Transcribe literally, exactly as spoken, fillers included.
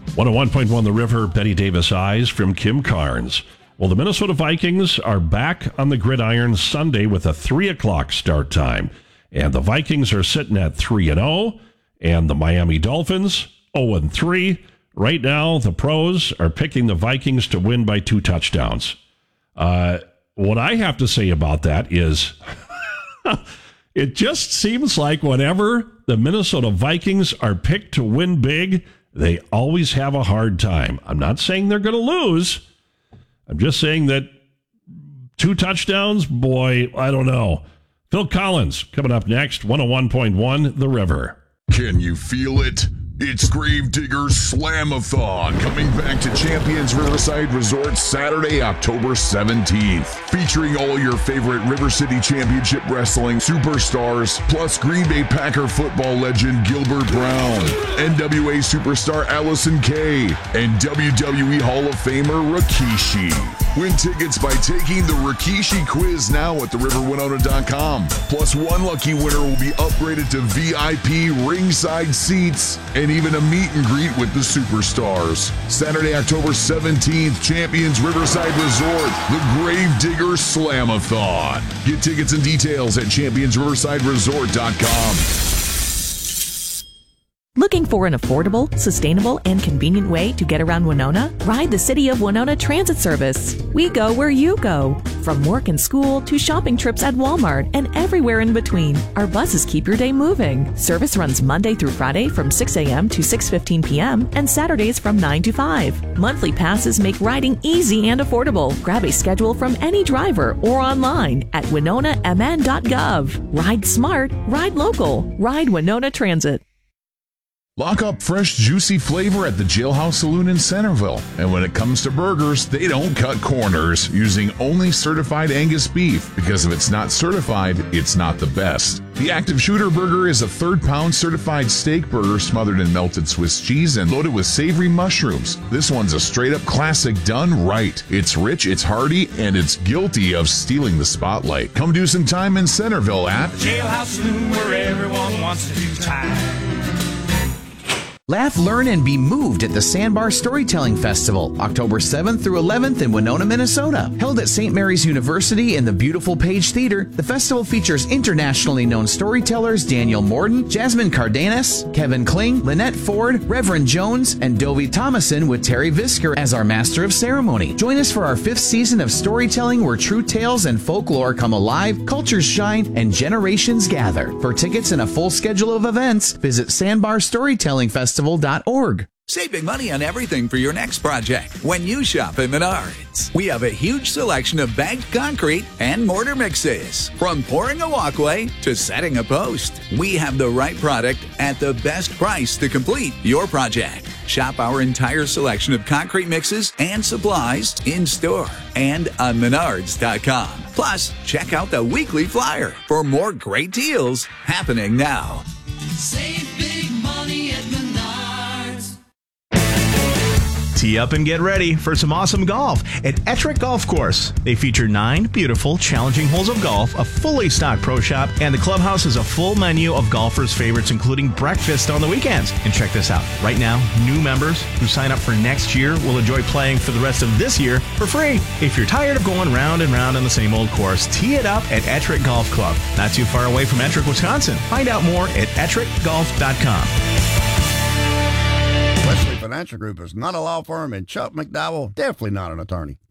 one oh one point one The River, Betty Davis Eyes from Kim Carnes. Well, the Minnesota Vikings are back on the gridiron Sunday with a three o'clock start time. And the Vikings are sitting at three and oh, and the Miami Dolphins oh and three. Right now, the pros are picking the Vikings to win by two touchdowns. Uh, what I have to say about that is it just seems like whenever the Minnesota Vikings are picked to win big, they always have a hard time. I'm not saying they're going to lose. I'm just saying that two touchdowns, boy, I don't know. Phil Collins coming up next, one oh one point one The River. Can you feel it? It's Gravedigger Slamathon coming back to Champions Riverside Resort Saturday, October seventeenth. Featuring all your favorite River City Championship Wrestling superstars, plus Green Bay Packer football legend Gilbert Brown, N W A superstar Allison Kay, and W W E Hall of Famer Rikishi. Win tickets by taking the Rikishi quiz now at the river winona dot com. Plus, one lucky winner will be upgraded to V I P ringside seats and even a meet and greet with the superstars. Saturday, October seventeenth, Champions Riverside Resort, the Gravedigger Slamathon. Get tickets and details at champions riverside resort dot com. Looking for an affordable, sustainable, and convenient way to get around Winona? Ride the City of Winona Transit Service. We go where you go. From work and school to shopping trips at Walmart and everywhere in between, our buses keep your day moving. Service runs Monday through Friday from six a.m. to six fifteen p.m. and Saturdays from nine to five. Monthly passes make riding easy and affordable. Grab a schedule from any driver or online at winona m n dot gov. Ride smart, ride local, ride Winona Transit. Lock up fresh, juicy flavor at the Jailhouse Saloon in Centerville. And when it comes to burgers, they don't cut corners, using only certified Angus beef, because if it's not certified, it's not the best. The Active Shooter Burger is a third-pound certified steak burger smothered in melted Swiss cheese and loaded with savory mushrooms. This one's a straight-up classic done right. It's rich, it's hearty, and it's guilty of stealing the spotlight. Come do some time in Centerville at Jailhouse Saloon, where everyone wants to do time. Laugh, learn, and be moved at the Sandbar Storytelling Festival, October seventh through eleventh in Winona, Minnesota. Held at Saint Mary's University in the beautiful Page Theater, the festival features internationally known storytellers Daniel Morden, Jasmine Cardenas, Kevin Kling, Lynette Ford, Reverend Jones, and Dovie Thomason with Terry Visker as our Master of Ceremony. Join us for our fifth season of storytelling where true tales and folklore come alive, cultures shine, and generations gather. For tickets and a full schedule of events, visit Sandbar Storytelling Festival. Save big money on everything for your next project when you shop at Menards. We have a huge selection of bagged concrete and mortar mixes. From pouring a walkway to setting a post, we have the right product at the best price to complete your project. Shop our entire selection of concrete mixes and supplies in store and on menards dot com. Plus, check out the weekly flyer for more great deals happening now. Save big money at Menards. Tee up and get ready for some awesome golf at Ettrick Golf Course. They feature nine beautiful, challenging holes of golf, a fully stocked pro shop, and the clubhouse is a full menu of golfers' favorites, including breakfast on the weekends. And check this out. Right now, new members who sign up for next year will enjoy playing for the rest of this year for free. If you're tired of going round and round on the same old course, tee it up at Ettrick Golf Club. Not too far away from Ettrick, Wisconsin. Find out more at ettrick golf dot com. Wesley Financial Group is not a law firm, and Chuck McDowell, definitely not an attorney.